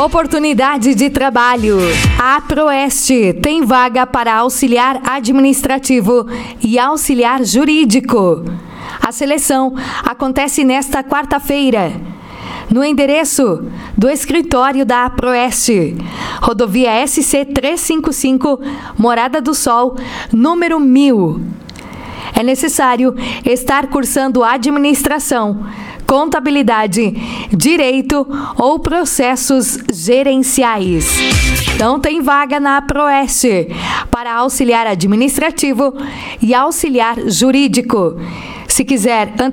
Oportunidade de trabalho. A Proeste tem vaga para auxiliar administrativo e auxiliar jurídico. A seleção acontece nesta quarta-feira, no endereço do escritório da Proeste, rodovia SC 355, Morada do Sol, número 1000. É necessário estar cursando administração, contabilidade, direito ou processos gerenciais. Não tem vaga na Proeste para auxiliar administrativo e auxiliar jurídico. Se quiser